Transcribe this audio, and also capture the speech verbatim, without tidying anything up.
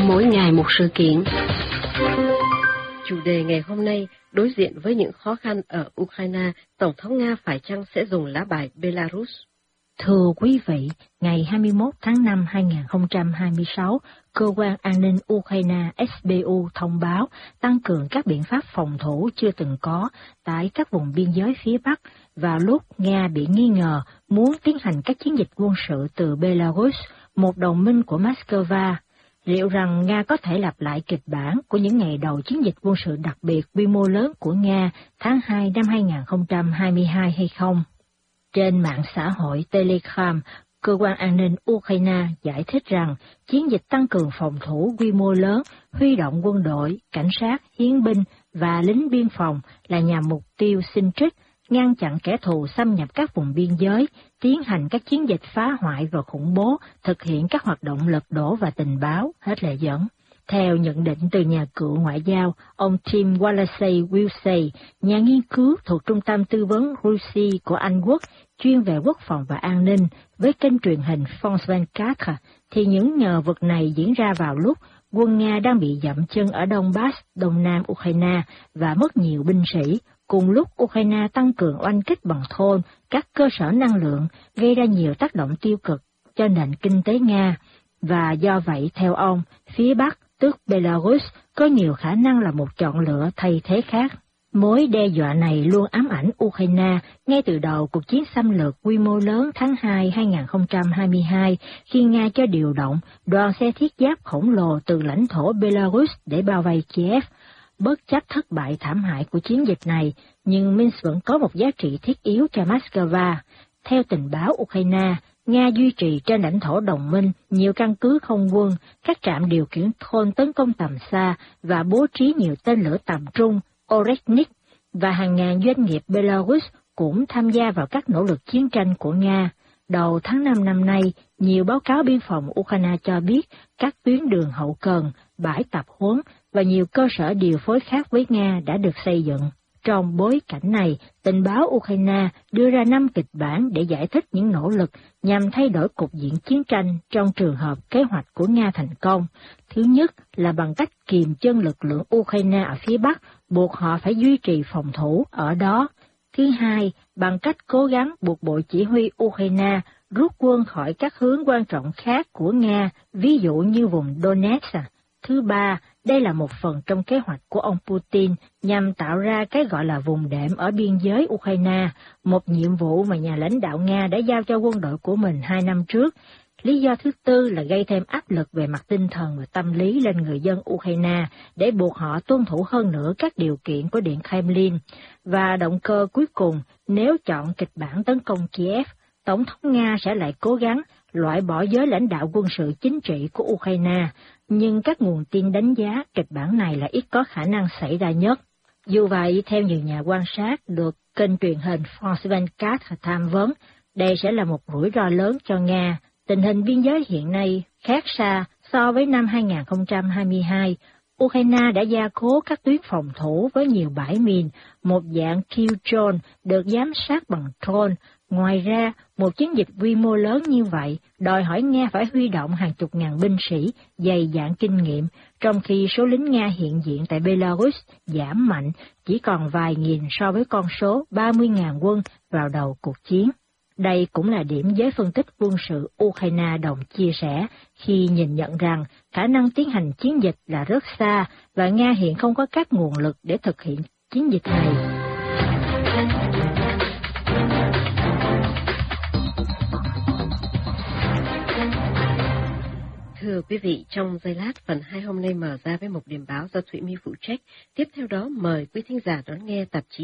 mỗi ngày một sự kiện. Chủ đề ngày hôm nay, đối diện với những khó khăn ở Ukraine, Tổng thống Nga phải chăng sẽ dùng lá bài Belarus? Thưa quý vị, ngày hai mươi mốt tháng năm hai nghìn không trăm hai mươi sáu, Cơ quan An ninh Ukraine S B U thông báo tăng cường các biện pháp phòng thủ chưa từng có tại các vùng biên giới phía Bắc vào lúc Nga bị nghi ngờ muốn tiến hành các chiến dịch quân sự từ Belarus, một đồng minh của Moscow. Liệu rằng Nga có thể lặp lại kịch bản của những ngày đầu chiến dịch quân sự đặc biệt quy mô lớn của Nga tháng hai năm hai nghìn không trăm hai mươi hai hay không? Trên mạng xã hội Telegram, Cơ quan An ninh Ukraine giải thích rằng chiến dịch tăng cường phòng thủ quy mô lớn, huy động quân đội, cảnh sát, hiến binh và lính biên phòng là nhằm mục tiêu sinh trích, ngăn chặn kẻ thù xâm nhập các vùng biên giới, tiến hành các chiến dịch phá hoại và khủng bố, thực hiện các hoạt động lật đổ và tình báo, hết lệ dẫn. Theo nhận định từ nhà cựu ngoại giao, ông Tim Wallace-Wilsey, nhà nghiên cứu thuộc Trung tâm Tư vấn Russia của Anh Quốc, chuyên về quốc phòng và an ninh, với kênh truyền hình France hai mươi bốn, thì những nhờ vực này diễn ra vào lúc quân Nga đang bị dậm chân ở Donbass, đông nam Ukraine, và mất nhiều binh sĩ, cùng lúc Ukraine tăng cường oanh kích bằng thôn, các cơ sở năng lượng, gây ra nhiều tác động tiêu cực cho nền kinh tế Nga. Và do vậy, theo ông, phía Bắc, tức Belarus, có nhiều khả năng là một chọn lựa thay thế khác. Mối đe dọa này luôn ám ảnh Ukraine ngay từ đầu cuộc chiến xâm lược quy mô lớn tháng hai hai nghìn không trăm hai mươi hai, khi Nga cho điều động đoàn xe thiết giáp khổng lồ từ lãnh thổ Belarus để bao vây Kiev. Bất chấp thất bại thảm hại của chiến dịch này, nhưng Minsk vẫn có một giá trị thiết yếu cho Moscow. Theo tình báo Ukraine, Nga duy trì trên lãnh thổ đồng minh nhiều căn cứ không quân, các trạm điều khiển thôn tấn công tầm xa và bố trí nhiều tên lửa tầm trung Oрешnik, và hàng ngàn doanh nghiệp Belarus cũng tham gia vào các nỗ lực chiến tranh của Nga. Đầu tháng năm năm nay, nhiều báo cáo biên phòng Ukraine cho biết các tuyến đường hậu cần, bãi tập huấn và nhiều cơ sở điều phối khác với Nga đã được xây dựng. Trong bối cảnh này, tình báo Ukraine đưa ra năm kịch bản để giải thích những nỗ lực nhằm thay đổi cục diện chiến tranh trong trường hợp kế hoạch của Nga thành công. Thứ nhất là bằng cách kiềm chân lực lượng Ukraine ở phía Bắc, buộc họ phải duy trì phòng thủ ở đó. Thứ hai, bằng cách cố gắng buộc Bộ Chỉ huy Ukraine rút quân khỏi các hướng quan trọng khác của Nga, ví dụ như vùng Donetsk. Thứ ba, đây là một phần trong kế hoạch của ông Putin nhằm tạo ra cái gọi là vùng đệm ở biên giới Ukraine, một nhiệm vụ mà nhà lãnh đạo Nga đã giao cho quân đội của mình hai năm trước. Lý do thứ tư là gây thêm áp lực về mặt tinh thần và tâm lý lên người dân Ukraine để buộc họ tuân thủ hơn nữa các điều kiện của Điện Kremlin. Và động cơ cuối cùng, nếu chọn kịch bản tấn công Kiev, Tổng thống Nga sẽ lại cố gắng loại bỏ giới lãnh đạo quân sự chính trị của Ukraine, nhưng các nguồn tin đánh giá kịch bản này là ít có khả năng xảy ra nhất. Dù vậy, theo nhiều nhà quan sát được kênh truyền hình France hai mươi bốn tham vấn, đây sẽ là một rủi ro lớn cho Nga. Tình hình biên giới hiện nay khác xa so với năm hai nghìn không trăm hai mươi hai. Ukraine đã gia cố các tuyến phòng thủ với nhiều bãi mìn, một dạng kill zone được giám sát bằng drone. Ngoài ra, một chiến dịch quy mô lớn như vậy đòi hỏi Nga phải huy động hàng chục ngàn binh sĩ dày dạn kinh nghiệm, trong khi số lính Nga hiện diện tại Belarus giảm mạnh, chỉ còn vài nghìn so với con số ba mươi nghìn quân vào đầu cuộc chiến. Đây cũng là điểm giới phân tích quân sự Ukraine đồng chia sẻ khi nhìn nhận rằng khả năng tiến hành chiến dịch là rất xa và Nga hiện không có các nguồn lực để thực hiện chiến dịch này. Thưa quý vị, trong giây lát phần hai hôm nay mở ra với một điểm báo do Thụy My phụ trách. Tiếp theo đó mời quý thính giả đón nghe tạp chí